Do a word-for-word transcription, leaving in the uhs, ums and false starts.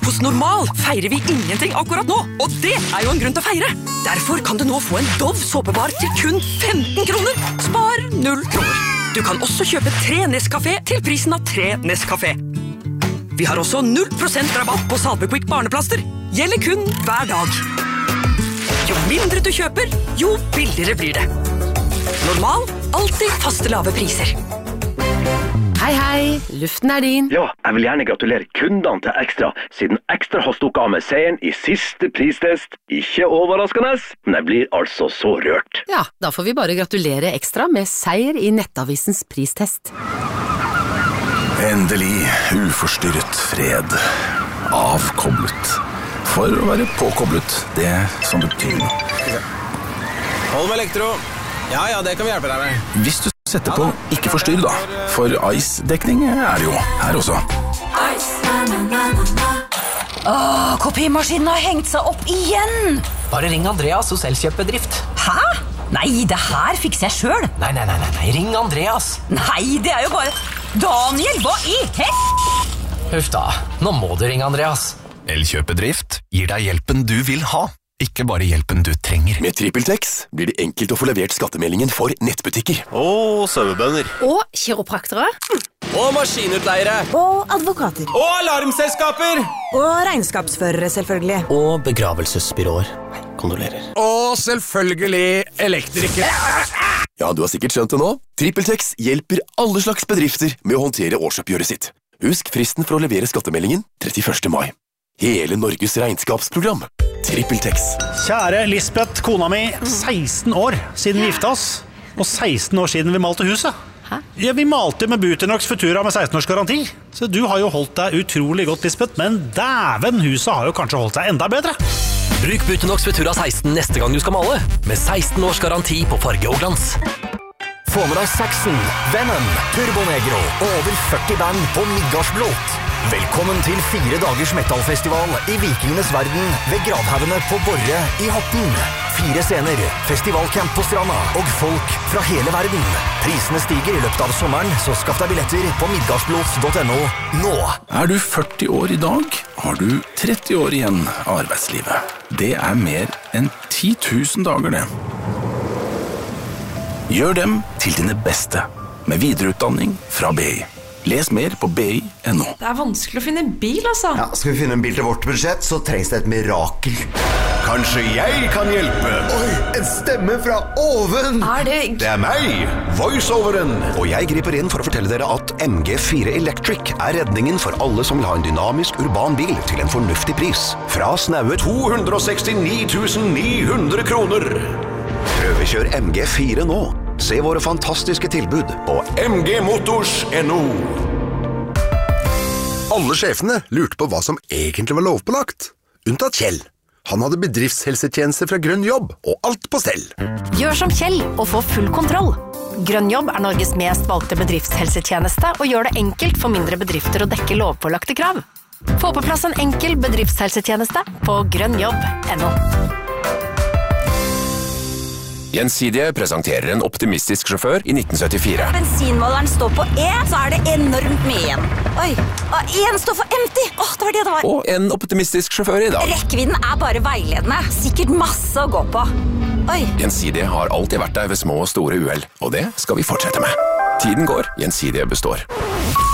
Hos Normal feirer vi ingenting akkurat nå, og det er jo en grunn til å feire. Derfor kan du nå få en Dove såpebar til kun femten kroner. Spar null kroner. Du kan også kjøpe tre Nescafé til prisen av tre Nescafé. Vi har også null prosent rabatt på Salvequick barneplaster. Gjelder kun hver dag. Jo mindre du kjøper, jo billigere blir det. Normal, alltid faste lave priser. Hei, hei. Luften er din. Ja, jeg vil gjerne gratulere kundene til Ekstra, siden Ekstra har stukket av med seieren i siste pristest. Ikke overraskende, men jeg blir altså så rørt. Ja, da får vi bare gratulere Ekstra med seier i Nettavisens pristest. Endelig uforstyrret fred. Avkoblet. For å være påkoblet, det som betyr noe. Hold med elektro. Ja, ja, det kan vi hjelpe deg med. Hvis du setter på ikke forstyrr da, for Ice-dekning er jo her også. Åh, kopimaskinen har hengt seg opp igjen. Bare ring Andreas hos Elkjøp-bedrift. Hæ? Nei, det her fikser jeg selv. Nei, nei, nei, nei, ring Andreas. Nei, det er jo bare... Daniel, hva i hest? Huff da, nå må du ringe Andreas. Elkjøp-bedrift gir deg hjelpen du vil ha, ikke bare hjelpen du trenger. Med TrippelTex blir det enkelt å få levert skattemeldingen for nettbutikker. Og sauebønder. Og kiropraktere. Og maskinutleiere. Og advokater. Og alarmselskaper. Og regnskapsførere, selvfølgelig. Og begravelsesbyråer. Kondolerer. Og selvfølgelig elektrikere. Ja, du har sikkert skjønt det nå. TrippelTex hjelper alle slags bedrifter med å håndtere årsoppgjøret sitt. Husk fristen for å levere skattemeldingen trettiførste mai. Hele Norges regnskapsprogram. TrippelTex. Kjære Lisbeth, kona mi, seksten år siden vi gifta oss. Og seksten år siden vi malte huset. Hæ? Ja, vi malte med Buternox Futura med seksten års garanti. Så du har jo holdt deg utrolig godt, Lisbeth. Men dæven, huset har jo kanskje holdt seg enda bedre. Bruk Buternox Futura seksten neste gang du skal male, med seksten års garanti på farge og glans. Få med deg Saxon, Venom, Turbo Negro og over førti band på Midgardsblot. Velkommen til fire dagers metalfestival i Vikingenes verden ved Gravhaugene på Borre i Horten. Fire scener, festivalcamp på stranda og folk fra hele verden. Prisene stiger i løpet av sommeren, så skaff deg billetter på midgardsblot punktum no nå. Er du førti år i dag, har du tretti år igjen av arbeidslivet. Det er mer enn ti tusen dager det. Gjør dem til dine beste, med videreutdanning fra B I. Les mer på b i punktum no. Det er vanskelig å finne en bil, altså. Ja, skal vi finne en bil til vårt budsjett, så trengs det et mirakel. Kanskje jeg kan hjelpe? Oi, en stemme fra oven! Er det... Det er meg, voiceoveren. Og jeg griper inn for å fortelle dere at M G fire Electric er redningen for alle som vil ha en dynamisk urban bil til en fornuftig pris. Fra snaue to hundre sekstini tusen ni hundre kroner. Prøvekjør M G fire nå. Se våre fantastiske tilbud på m g motors punktum no. Alle sjefene lurte på hva som egentlig var lovpålagt. Unntatt Kjell. Han hadde bedriftshelsetjeneste fra Grønn Jobb, og alt på stell. Gjør som Kjell og få full kontroll. Grønn Jobb er Norges mest valgte bedriftshelsetjeneste og gjør det enkelt for mindre bedrifter å dekke lovpålagte krav. Få på plass en enkel bedriftshelsetjeneste på grønn jobb punktum no. Gjensidige presenterer en optimistisk sjåfør i nitten syttifire. Bensinmåleren står på E, så er det enormt mye igjen. Oi, og en står for empty. Åh, det var det det var. Og en optimistisk sjåfør i dag. Rekkevidden er bare veiledende. Sikkert masse å gå på. Oi. Gjensidige har alltid vært der ved små og store uhell, og det skal vi fortsette med. Tiden går, Gjensidige består.